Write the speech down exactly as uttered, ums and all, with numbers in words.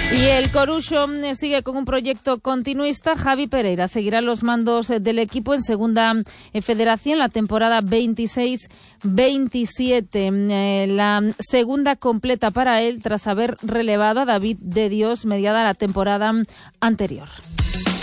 Y el Coruxo sigue con un proyecto continuista. Javi Pereira seguirá los mandos del equipo en Segunda Federación la temporada veintiséis veintisiete. La segunda completa para él tras haber relevado a David de Dios mediada la temporada anterior.